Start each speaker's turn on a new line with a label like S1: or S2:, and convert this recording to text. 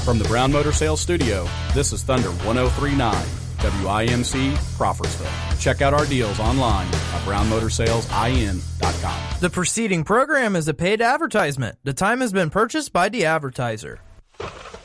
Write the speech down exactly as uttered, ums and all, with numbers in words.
S1: From the Brown Motor Sales Studio, this is Thunder one oh three point nine, W I M C, Crawfordsville. Check out our deals online at brown motor sales I N dot com.
S2: The preceding program is a paid advertisement. The time has been purchased by the advertiser.